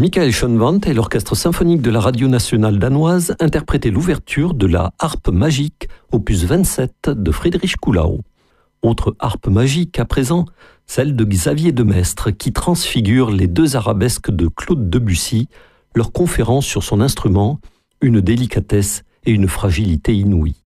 Michael Schoenwandt et l'Orchestre symphonique de la Radio nationale danoise interprétaient l'ouverture de la harpe magique, opus 27 de Friedrich Kuhlau. Autre harpe magique à présent, celle de Xavier Demestre, qui transfigure les deux arabesques de Claude Debussy, leur conférant sur son instrument une délicatesse et une fragilité inouïes.